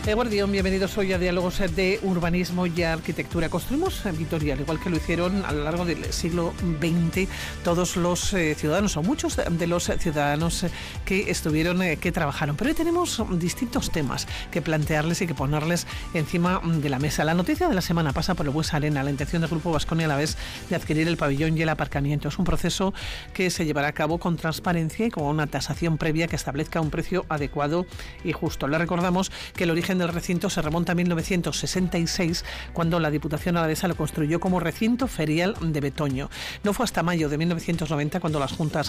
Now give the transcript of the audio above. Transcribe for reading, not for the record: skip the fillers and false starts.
Eguardión, bienvenidos hoy a Diálogos de Urbanismo y Arquitectura. Construimos en Vitoria, al igual que lo hicieron a lo largo del siglo XX todos los ciudadanos, o muchos de los ciudadanos que estuvieron, que trabajaron. Pero hoy tenemos distintos temas que plantearles y que ponerles encima de la mesa. La noticia de la semana pasa por el Buesa Arena, la intención del Grupo Baskonia Alavés de adquirir el pabellón y el aparcamiento. Es un proceso que se llevará a cabo con transparencia y con una tasación previa que establezca un precio adecuado y justo. Le recordamos que el origen del recinto se remonta a 1966, cuando la Diputación Alavesa lo construyó como recinto ferial de Betoño. No fue hasta mayo de 1990 cuando las Juntas